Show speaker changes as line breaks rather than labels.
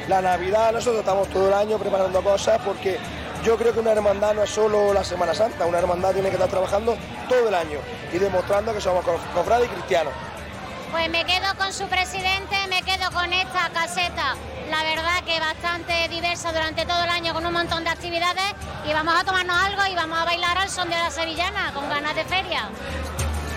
La Navidad, nosotros estamos todo el año preparando cosas porque yo creo que una hermandad no es solo la Semana Santa, una hermandad tiene que estar trabajando todo el año y demostrando que somos cofrades y cristianos.
Pues me quedo con su presidente, me quedo con esta caseta, la verdad que bastante diversa durante todo el año con un montón de actividades y vamos a tomarnos algo y vamos a bailar al son de la sevillana con ganas de feria.